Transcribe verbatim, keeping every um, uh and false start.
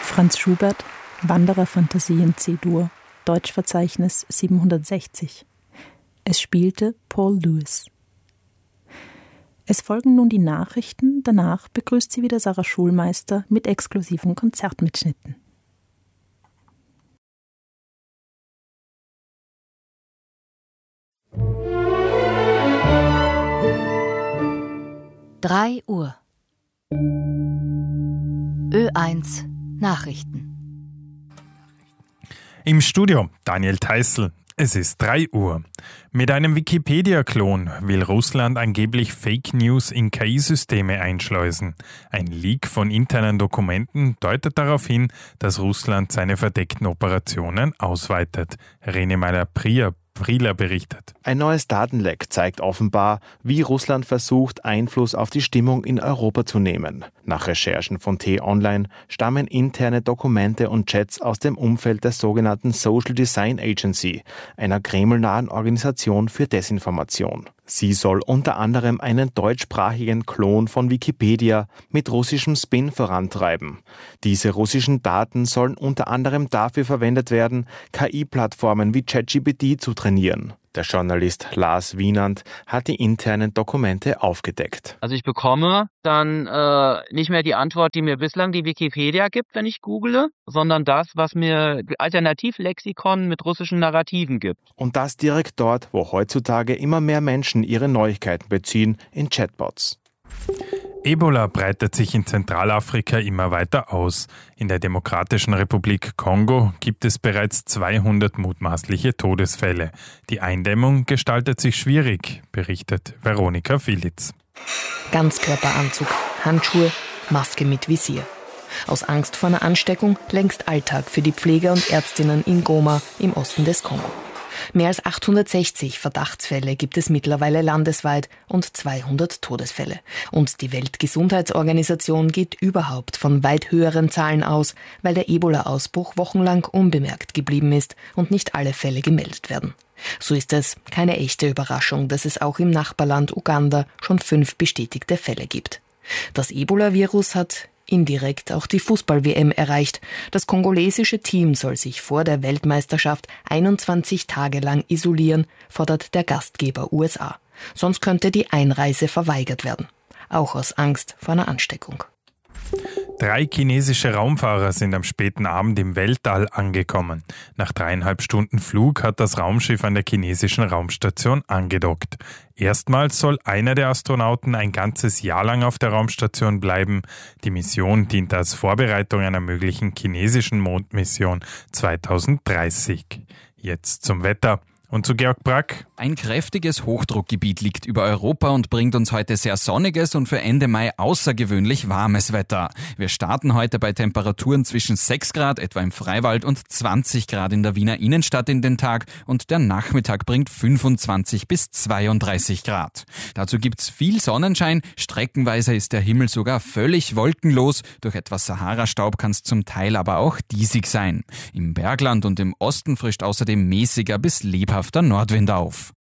Franz Schubert, Wandererfantasie in C-Dur, Deutschverzeichnis siebenhundertsechzig. Es spielte Paul Lewis. Es folgen nun die Nachrichten, danach begrüßt sie wieder Sarah Schulmeister mit exklusiven Konzertmitschnitten. drei Uhr. Ö eins Nachrichten. Im Studio Daniel Theißl. Es ist drei Uhr. Mit einem Wikipedia-Klon will Russland angeblich Fake News in K I-Systeme einschleusen. Ein Leak von internen Dokumenten deutet darauf hin, dass Russland seine verdeckten Operationen ausweitet. Rene Meyer-Prieler berichtet. Ein neues Datenleck zeigt offenbar, wie Russland versucht, Einfluss auf die Stimmung in Europa zu nehmen. Nach Recherchen von T-Online stammen interne Dokumente und Chats aus dem Umfeld der sogenannten Social Design Agency, einer kremlnahen Organisation für Desinformation. Sie soll unter anderem einen deutschsprachigen Klon von Wikipedia mit russischem Spin vorantreiben. Diese russischen Daten sollen unter anderem dafür verwendet werden, K I-Plattformen wie ChatGPT zu trainieren. Der Journalist Lars Wienand hat die internen Dokumente aufgedeckt. Also ich bekomme dann äh, nicht mehr die Antwort, die mir bislang die Wikipedia gibt, wenn ich google, sondern das, was mir Alternativlexikon mit russischen Narrativen gibt. Und das direkt dort, wo heutzutage immer mehr Menschen ihre Neuigkeiten beziehen, in Chatbots. Ebola breitet sich in Zentralafrika immer weiter aus. In der Demokratischen Republik Kongo gibt es bereits zweihundert mutmaßliche Todesfälle. Die Eindämmung gestaltet sich schwierig, berichtet Veronika Filitz. Ganzkörperanzug, Handschuhe, Maske mit Visier. Aus Angst vor einer Ansteckung längst Alltag für die Pfleger und Ärztinnen in Goma im Osten des Kongo. Mehr als achthundertsechzig Verdachtsfälle gibt es mittlerweile landesweit und zweihundert Todesfälle. Und die Weltgesundheitsorganisation geht überhaupt von weit höheren Zahlen aus, weil der Ebola-Ausbruch wochenlang unbemerkt geblieben ist und nicht alle Fälle gemeldet werden. So ist es keine echte Überraschung, dass es auch im Nachbarland Uganda schon fünf bestätigte Fälle gibt. Das Ebola-Virus hat indirekt auch die Fußball-W M erreicht. Das kongolesische Team soll sich vor der Weltmeisterschaft einundzwanzig Tage lang isolieren, fordert der Gastgeber U S A. Sonst könnte die Einreise verweigert werden. Auch aus Angst vor einer Ansteckung. Drei chinesische Raumfahrer sind am späten Abend im Weltall angekommen. Nach dreieinhalb Stunden Flug hat das Raumschiff an der chinesischen Raumstation angedockt. Erstmals soll einer der Astronauten ein ganzes Jahr lang auf der Raumstation bleiben. Die Mission dient als Vorbereitung einer möglichen chinesischen Mondmission zweitausenddreißig. Jetzt zum Wetter. Und zu Georg Brack. Ein kräftiges Hochdruckgebiet liegt über Europa und bringt uns heute sehr sonniges und für Ende Mai außergewöhnlich warmes Wetter. Wir starten heute bei Temperaturen zwischen sechs Grad, etwa im Freiwald, und zwanzig Grad in der Wiener Innenstadt in den Tag, und der Nachmittag bringt fünfundzwanzig bis zweiunddreißig Grad. Dazu gibt's viel Sonnenschein, streckenweise ist der Himmel sogar völlig wolkenlos, durch etwas Sahara-Staub kann es zum Teil aber auch diesig sein. Im Bergland und im Osten frischt außerdem mäßiger bis lebhafter Nordwind auf.